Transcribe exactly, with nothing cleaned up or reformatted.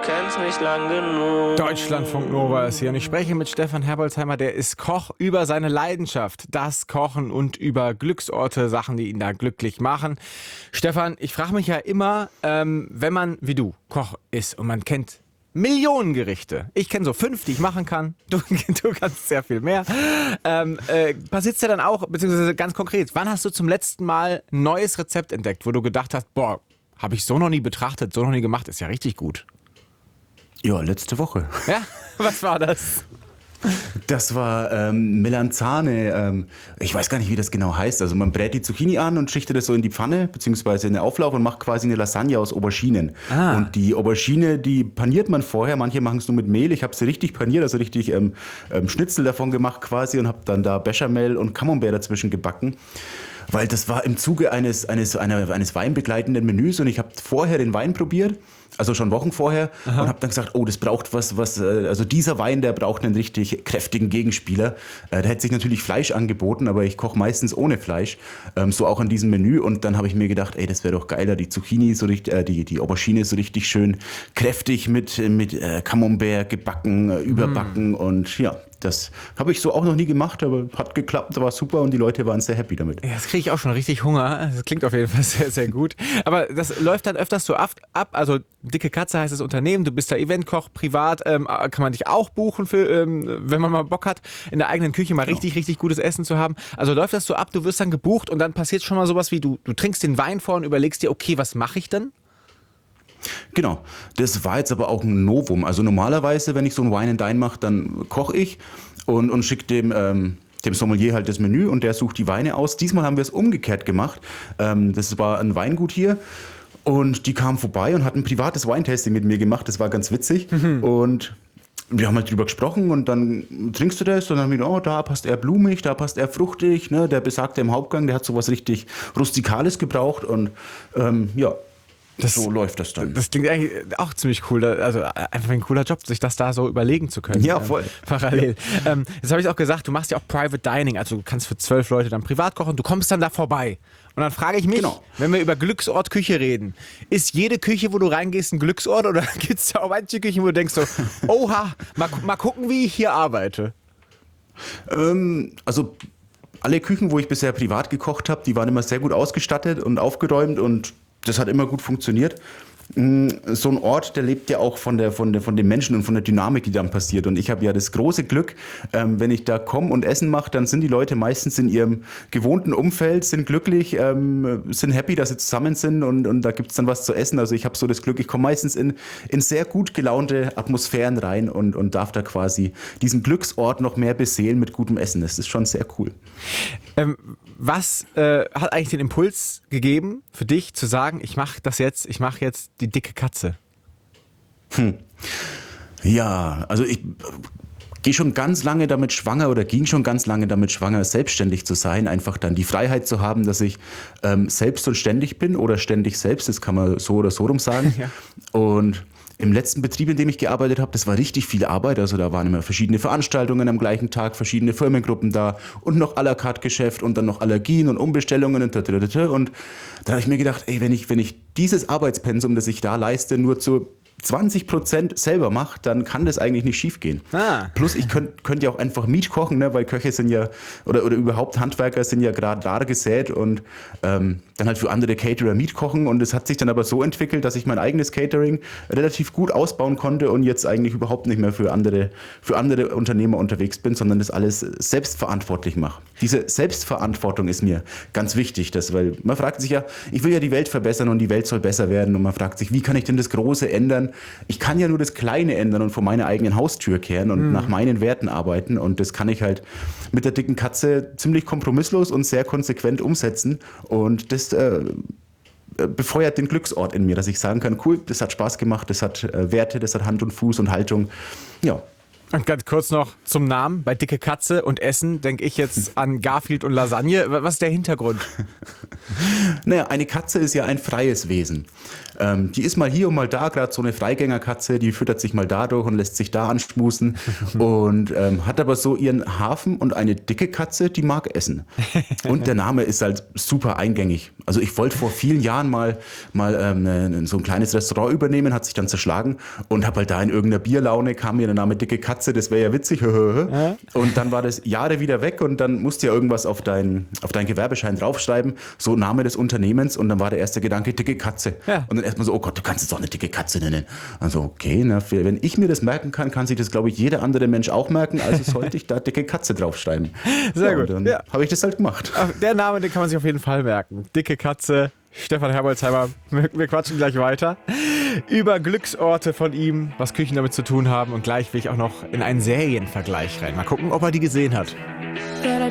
kennst mich lang genug. Deutschlandfunk Nova ist hier und ich spreche mit Stefan Herbolzheimer, der ist Koch, über seine Leidenschaft, das Kochen und über Glücksorte, Sachen, die ihn da glücklich machen. Stefan, ich frage mich ja immer, ähm, wenn man wie du Koch ist und man kennt Millionen Gerichte. Ich kenne so fünf, die ich machen kann. Du, du kannst sehr viel mehr. Ähm, äh, passiert es ja dann auch, beziehungsweise ganz konkret, wann hast du zum letzten Mal ein neues Rezept entdeckt, wo du gedacht hast, boah, habe ich so noch nie betrachtet, so noch nie gemacht, ist ja richtig gut. Ja, letzte Woche. Ja, was war das? Das war ähm, Melanzane. Ähm, ich weiß gar nicht, wie das genau heißt. Also man brät die Zucchini an und schichtet das so in die Pfanne, beziehungsweise in den Auflauf und macht quasi eine Lasagne aus Auberginen. Ah. Und die Aubergine, die paniert man vorher. Manche machen es nur mit Mehl. Ich habe sie richtig paniert, also richtig ähm, ähm, Schnitzel davon gemacht quasi und habe dann da Bechamel und Camembert dazwischen gebacken. Weil das war im Zuge eines, eines, einer, eines weinbegleitenden Menüs und ich habe vorher den Wein probiert, also schon Wochen vorher. Aha. Und habe dann gesagt, oh, das braucht was, was, also dieser Wein, der braucht einen richtig kräftigen Gegenspieler. Äh, da hätte sich natürlich Fleisch angeboten, aber ich koche meistens ohne Fleisch, ähm, so auch an diesem Menü. Und dann habe ich mir gedacht, ey, das wäre doch geiler, die Zucchini, so richtig, äh, die, die Aubergine so richtig schön kräftig mit, mit äh, Camembert gebacken, äh, überbacken mm. und ja. Das habe ich so auch noch nie gemacht, aber hat geklappt, war super und die Leute waren sehr happy damit. Ja, das kriege ich auch schon richtig Hunger. Das klingt auf jeden Fall sehr, sehr gut. Aber das läuft dann öfters so ab. Also Dicke Katze heißt das Unternehmen, du bist da Eventkoch, privat ähm, kann man dich auch buchen, für, ähm, wenn man mal Bock hat, in der eigenen Küche mal genau. richtig, richtig gutes Essen zu haben. Also läuft das so ab, du wirst dann gebucht und dann passiert schon mal sowas wie, du, du trinkst den Wein vor und überlegst dir, okay, was mache ich denn? Genau, das war jetzt aber auch ein Novum. Also normalerweise, wenn ich so ein Wine and Dine mache, dann koche ich und, und schicke dem, ähm, dem Sommelier halt das Menü und der sucht die Weine aus. Diesmal haben wir es umgekehrt gemacht. Ähm, das war ein Weingut hier und die kamen vorbei und hatten ein privates Weintasting mit mir gemacht. Das war ganz witzig mhm. und wir haben halt drüber gesprochen und dann trinkst du das und dann wieder, oh, da passt er blumig, da passt er fruchtig. Ne? Der besagte im Hauptgang, der hat sowas richtig Rustikales gebraucht und ähm, ja, Das, so läuft das dann. Das klingt eigentlich auch ziemlich cool. Also einfach ein cooler Job, sich das da so überlegen zu können. Ja, voll. Ähm, parallel. Ja. Ähm, jetzt habe ich auch gesagt, du machst ja auch Private Dining. Also du kannst für zwölf Leute dann privat kochen. Du kommst dann da vorbei. Und dann frage ich mich, genau. wenn wir über Glücksort Küche reden, ist jede Küche, wo du reingehst, ein Glücksort? Oder gibt es da auch manche Küchen, wo du denkst so, oha, mal, mal gucken, wie ich hier arbeite? Ähm, also alle Küchen, wo ich bisher privat gekocht habe, die waren immer sehr gut ausgestattet und aufgeräumt und das hat immer gut funktioniert. So ein Ort, der lebt ja auch von, der, von, der, von den Menschen und von der Dynamik, die dann passiert. Und ich habe ja das große Glück, ähm, wenn ich da komme und Essen mache, dann sind die Leute meistens in ihrem gewohnten Umfeld, sind glücklich, ähm, sind happy, dass sie zusammen sind und, und da gibt es dann was zu essen. Also ich habe so das Glück, ich komme meistens in, in sehr gut gelaunte Atmosphären rein und, und darf da quasi diesen Glücksort noch mehr beseelen mit gutem Essen. Das ist schon sehr cool. Ähm, was äh, hat eigentlich den Impuls gegeben für dich zu sagen, ich mache das jetzt, ich mache jetzt die dicke Katze? Hm. Ja, also ich gehe schon ganz lange damit schwanger oder ging schon ganz lange damit schwanger, selbstständig zu sein, einfach dann die Freiheit zu haben, dass ich ähm, selbst und ständig bin oder ständig selbst, das kann man so oder so rum sagen. Ja. Und im letzten Betrieb, in dem ich gearbeitet habe, das war richtig viel Arbeit. Also da waren immer verschiedene Veranstaltungen am gleichen Tag, verschiedene Firmengruppen da und noch à la carte Geschäft und dann noch Allergien und Umbestellungen und tata. Und da habe ich mir gedacht, ey, wenn ich, wenn ich dieses Arbeitspensum, das ich da leiste, nur zu zwanzig Prozent selber mache, dann kann das eigentlich nicht schief gehen. Ah. Plus ich könnte könnt ja auch einfach Miet kochen, ne, weil Köche sind ja, oder, oder überhaupt Handwerker sind ja gerade rar gesät und ähm, dann halt für andere Caterer Miet kochen und es hat sich dann aber so entwickelt, dass ich mein eigenes Catering relativ gut ausbauen konnte und jetzt eigentlich überhaupt nicht mehr für andere, für andere Unternehmer unterwegs bin, sondern das alles selbstverantwortlich mache. Diese Selbstverantwortung ist mir ganz wichtig, das, weil man fragt sich ja, ich will ja die Welt verbessern und die Welt soll besser werden und man fragt sich, wie kann ich denn das Große ändern? Ich kann ja nur das Kleine ändern und vor meine eigenen Haustür kehren und mhm. nach meinen Werten arbeiten und das kann ich halt mit der dicken Katze ziemlich kompromisslos und sehr konsequent umsetzen und das äh, befeuert den Glücksort in mir, dass ich sagen kann, cool, das hat Spaß gemacht, das hat äh, Werte, das hat Hand und Fuß und Haltung, ja. Und ganz kurz noch zum Namen. Bei Dicke Katze und Essen denke ich jetzt an Garfield und Lasagne. Was ist der Hintergrund? Naja, eine Katze ist ja ein freies Wesen. Ähm, die ist mal hier und mal da, gerade so eine Freigängerkatze, die füttert sich mal da durch und lässt sich da anschmusen und ähm, hat aber so ihren Hafen und eine dicke Katze, die mag essen. Und der Name ist halt super eingängig. Also ich wollte vor vielen Jahren mal, mal ähm, ne, so ein kleines Restaurant übernehmen, hat sich dann zerschlagen und habe halt da in irgendeiner Bierlaune, kam mir der Name dicke Katze, das wäre ja witzig. Und dann war das Jahre wieder weg und dann musste ja irgendwas auf deinen auf deinen Gewerbeschein draufschreiben, so Name des Unternehmens und dann war der erste Gedanke, dicke Katze. Ja. Und dann erstmal so, oh Gott, du kannst es doch eine dicke Katze nennen. Also okay, na, wenn ich mir das merken kann, kann sich das, glaube ich, jeder andere Mensch auch merken, also sollte ich da dicke Katze draufschreiben. Sehr ja, gut. Dann ja. habe ich das halt gemacht. Der Name, den kann man sich auf jeden Fall merken. Dicke Katze, Stefan Herbolzheimer. Wir, wir quatschen gleich weiter über Glücksorte von ihm, was Küchen damit zu tun haben und gleich will ich auch noch in einen Serienvergleich rein. Mal gucken, ob er die gesehen hat.